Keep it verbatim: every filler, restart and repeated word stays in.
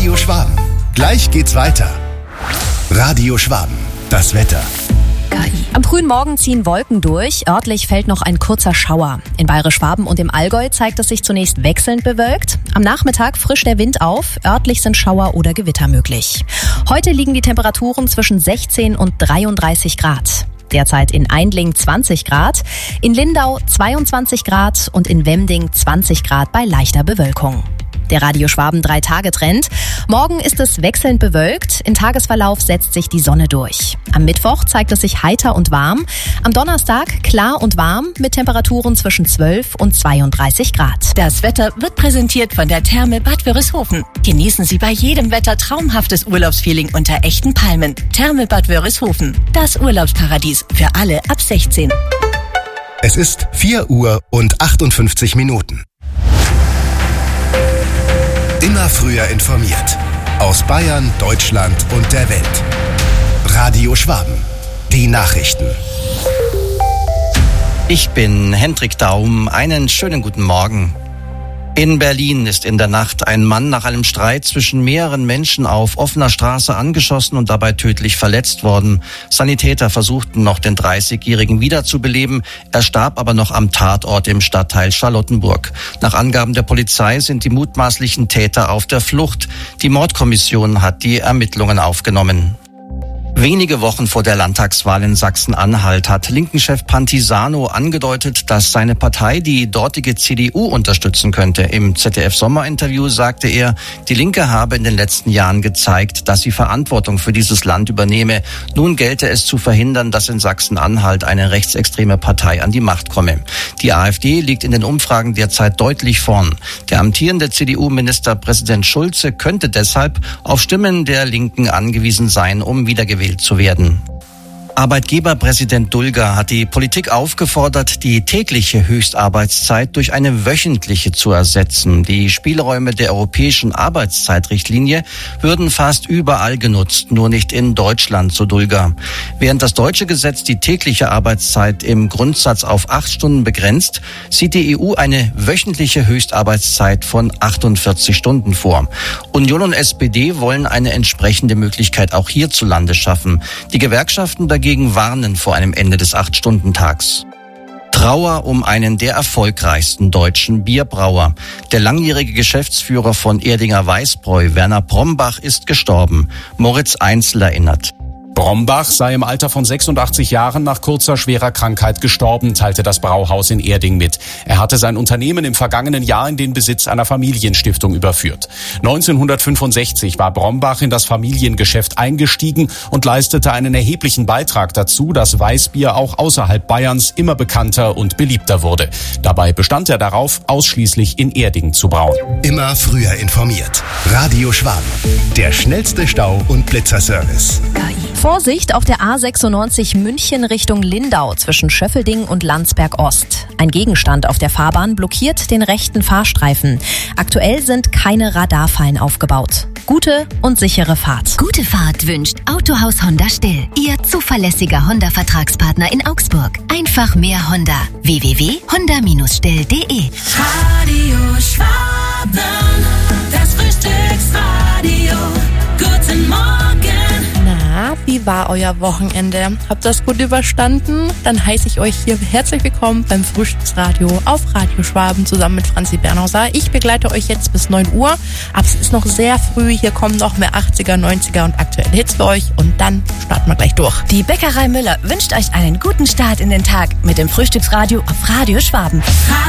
Radio Schwaben. Gleich geht's weiter. Radio Schwaben. Das Wetter. Am frühen Morgen ziehen Wolken durch. Örtlich fällt noch ein kurzer Schauer. In Bayerisch-Schwaben und im Allgäu zeigt es sich zunächst wechselnd bewölkt. Am Nachmittag frischt der Wind auf. Örtlich sind Schauer oder Gewitter möglich. Heute liegen die Temperaturen zwischen sechzehn und dreiunddreißig Grad. Derzeit in Aindling zwanzig Grad, in Lindau zweiundzwanzig Grad und in Wemding zwanzig Grad bei leichter Bewölkung. Der Radio Schwaben drei Tage Trend. Morgen ist es wechselnd bewölkt. Im Tagesverlauf setzt sich die Sonne durch. Am Mittwoch zeigt es sich heiter und warm. Am Donnerstag klar und warm mit Temperaturen zwischen zwölf und zweiunddreißig Grad. Das Wetter wird präsentiert von der Therme Bad Wörishofen. Genießen Sie bei jedem Wetter traumhaftes Urlaubsfeeling unter echten Palmen. Therme Bad Wörishofen. Das Urlaubsparadies für alle ab sechzehn. Es ist vier Uhr und achtundfünfzig Minuten. Immer früher informiert. Aus Bayern, Deutschland und der Welt. Radio Schwaben. Die Nachrichten. Ich bin Hendrik Daum. Einen schönen guten Morgen. In Berlin ist in der Nacht ein Mann nach einem Streit zwischen mehreren Menschen auf offener Straße angeschossen und dabei tödlich verletzt worden. Sanitäter versuchten noch den dreißigjährigen wiederzubeleben. Er starb aber noch am Tatort im Stadtteil Charlottenburg. Nach Angaben der Polizei sind die mutmaßlichen Täter auf der Flucht. Die Mordkommission hat die Ermittlungen aufgenommen. Wenige Wochen vor der Landtagswahl in Sachsen-Anhalt hat Linken-Chef Pantisano angedeutet, dass seine Partei die dortige C D U unterstützen könnte. Im Z D F-Sommerinterview sagte er, die Linke habe in den letzten Jahren gezeigt, dass sie Verantwortung für dieses Land übernehme. Nun gelte es zu verhindern, dass in Sachsen-Anhalt eine rechtsextreme Partei an die Macht komme. Die AfD liegt in den Umfragen derzeit deutlich vorn. Der amtierende C D U-Ministerpräsident Schulze könnte deshalb auf Stimmen der Linken angewiesen sein, um wiedergewählt zu werden. Arbeitgeberpräsident Dulger hat die Politik aufgefordert, die tägliche Höchstarbeitszeit durch eine wöchentliche zu ersetzen. Die Spielräume der europäischen Arbeitszeitrichtlinie würden fast überall genutzt, nur nicht in Deutschland, so Dulger. Während das deutsche Gesetz die tägliche Arbeitszeit im Grundsatz auf acht Stunden begrenzt, sieht die E U eine wöchentliche Höchstarbeitszeit von achtundvierzig Stunden vor. Union und S P D wollen eine entsprechende Möglichkeit auch hierzulande schaffen. Die Gewerkschaften dagegen Dagegen warnen vor einem Ende des acht-Stunden-Tags. Trauer um einen der erfolgreichsten deutschen Bierbrauer. Der langjährige Geschäftsführer von Erdinger Weißbräu, Werner Brombach, ist gestorben. Moritz Einzel erinnert. Brombach sei im Alter von sechsundachtzig Jahren nach kurzer schwerer Krankheit gestorben, teilte das Brauhaus in Erding mit. Er hatte sein Unternehmen im vergangenen Jahr in den Besitz einer Familienstiftung überführt. neunzehnhundertfünfundsechzig war Brombach in das Familiengeschäft eingestiegen und leistete einen erheblichen Beitrag dazu, dass Weißbier auch außerhalb Bayerns immer bekannter und beliebter wurde. Dabei bestand er darauf, ausschließlich in Erding zu brauen. Immer früher informiert. Radio Schwaben. Der schnellste Stau- und Blitzerservice. Vorsicht auf der A sechsundneunzig München Richtung Lindau zwischen Schöffelding und Landsberg Ost. Ein Gegenstand auf der Fahrbahn blockiert den rechten Fahrstreifen. Aktuell sind keine Radarfallen aufgebaut. Gute und sichere Fahrt. Gute Fahrt wünscht Autohaus Honda Still. Ihr zuverlässiger Honda-Vertragspartner in Augsburg. Einfach mehr Honda. w w w punkt honda Bindestrich still punkt de Radio Schwaben, das Frühstücksradio. Guten Morgen. Na, wie war euer Wochenende? Habt ihr das gut überstanden? Dann heiße ich euch hier herzlich willkommen beim Frühstücksradio auf Radio Schwaben zusammen mit Franzi Bernhauser. Ich begleite euch jetzt bis neun Uhr, aber es ist noch sehr früh. Hier kommen noch mehr achtziger, neunziger und aktuelle Hits für euch und dann starten wir gleich durch. Die Bäckerei Müller wünscht euch einen guten Start in den Tag mit dem Frühstücksradio auf Radio Schwaben.